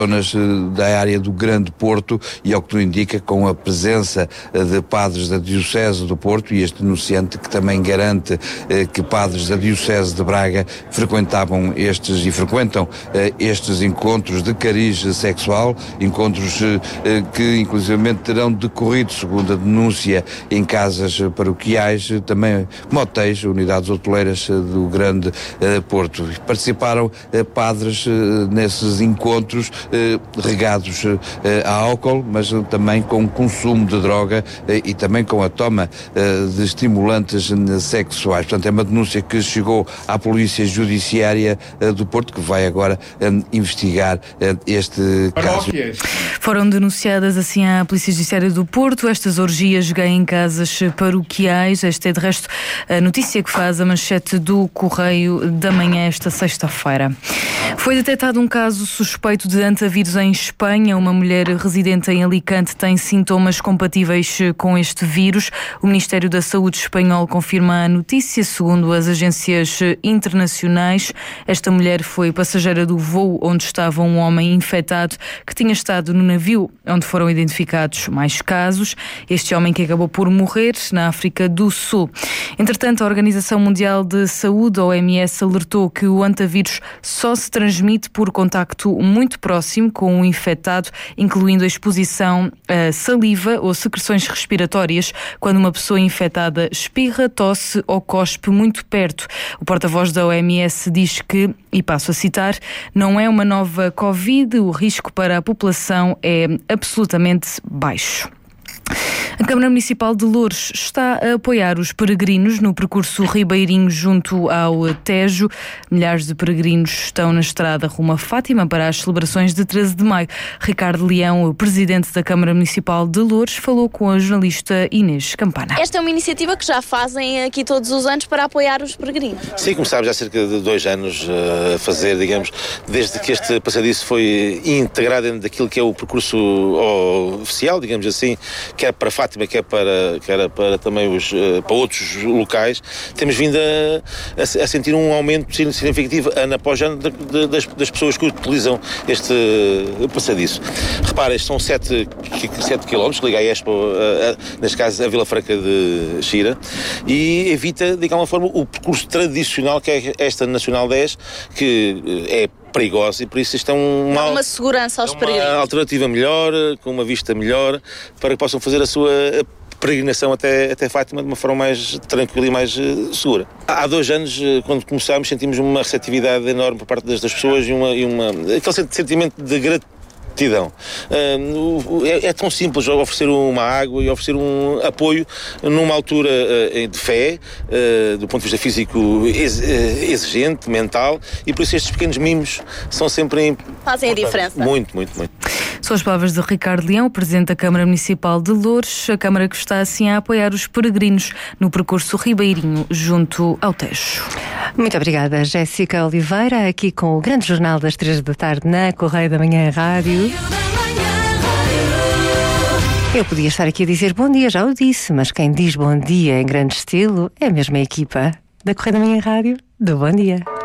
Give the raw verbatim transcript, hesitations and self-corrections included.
zonas da área do Grande Porto e, ao que tudo indica, com a presença de padres da Diocese do Porto, e este denunciante que também garante eh, que padres da Diocese de Braga frequentavam estes e frequentam eh, estes encontros de cariz sexual, encontros eh, que inclusivamente terão decorrido, segundo a denúncia, em casas paroquiais, também motéis, unidades hoteleiras do Grande eh, Porto. Participaram eh, padres eh, nesses encontros Eh, regados eh, a álcool, mas também com consumo de droga eh, e também com a toma eh, de estimulantes sexuais. Portanto, é uma denúncia que chegou à Polícia Judiciária eh, do Porto, que vai agora eh, investigar eh, este caso. Foram denunciadas assim à Polícia Judiciária do Porto estas orgias gay em casas paroquiais. Esta é, de resto, a notícia que faz a manchete do Correio da Manhã esta sexta-feira. Foi detectado um caso suspeito de vírus em Espanha. Uma mulher residente em Alicante tem sintomas compatíveis com este vírus. O Ministério da Saúde espanhol confirma a notícia, segundo as agências internacionais. Esta mulher foi passageira do voo onde estava um homem infectado que tinha estado no navio onde foram identificados mais casos. Este homem que acabou por morrer na África do Sul. Entretanto, a Organização Mundial de Saúde, a O M S, alertou que o antavírus só se transmite por contacto muito próximo com o infectado, incluindo a exposição a saliva ou secreções respiratórias, quando uma pessoa infectada espirra, tosse ou cospe muito perto. O porta-voz da O M S diz que, e passo a citar, não é uma nova Covid, o risco para a população é absolutamente baixo. A Câmara Municipal de Loures está a apoiar os peregrinos no percurso ribeirinho junto ao Tejo. Milhares de peregrinos estão na estrada rumo a Fátima para as celebrações de treze de maio. Ricardo Leão, o presidente da Câmara Municipal de Loures, falou com a jornalista Inês Campana. Esta é uma iniciativa que já fazem aqui todos os anos para apoiar os peregrinos. Sim, começámos há cerca de dois anos a fazer, digamos, desde que este passadiço foi integrado dentro daquilo que é o percurso oficial, digamos assim, quer para Fátima, quer para, quer para também os, para outros locais, temos vindo a, a, a sentir um aumento significativo ano após ano de, de, das, das pessoas que utilizam este passadiço. Repara, estes são sete quilómetros que liga a Expo, a, a, neste caso a Vila Franca de Xira, e evita, de alguma forma, o percurso tradicional que é esta Nacional dez, que é perigosa, e por isso isto é um uma, uma segurança aos é uma peregrinos. Alternativa melhor, com uma vista melhor, para que possam fazer a sua peregrinação até, até Fátima de uma forma mais tranquila e mais uh, segura. Há dois anos, uh, quando começámos, sentimos uma receptividade enorme por parte das, das pessoas e, uma, e uma, aquele sentimento de gratidão. Uh, é, é tão simples oferecer uma água e oferecer um apoio numa altura uh, de fé, uh, do ponto de vista físico ex, uh, exigente, mental, e por isso estes pequenos mimos são sempre fazem a diferença. Muito, muito, muito. São as palavras de Ricardo Leão, presidente da Câmara Municipal de Loures, a Câmara que está assim a apoiar os peregrinos no percurso ribeirinho junto ao Tejo. Muito obrigada, Jéssica Oliveira, aqui com o grande jornal das três da tarde na Correio da Manhã Rádio. Eu podia estar aqui a dizer bom dia, já o disse, mas quem diz bom dia em grande estilo é mesmo a equipa da Correio da Manhã Rádio do Bom Dia.